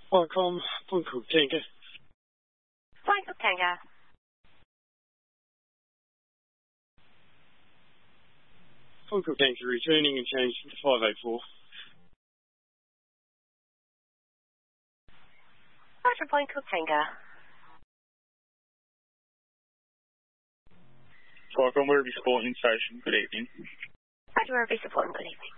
Qualcomm, Bunko Tango. Bunko Tango. Bunko Tango returning and changing to 584. Roger, Bunko Tango. Qualcomm, Werribee Supporting Station. Good evening. Roger, Werribee Supporting. Good evening.